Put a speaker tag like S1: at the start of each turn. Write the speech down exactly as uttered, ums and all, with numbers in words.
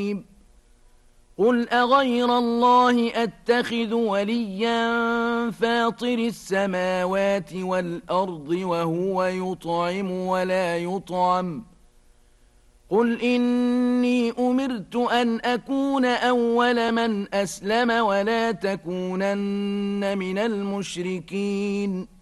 S1: قل أغير الله أتخذ وليا فاطر السماوات والأرض وهو يطعم ولا يطعم قل إني أمرت أن أكون أول من أسلم ولا تكونن من المشركين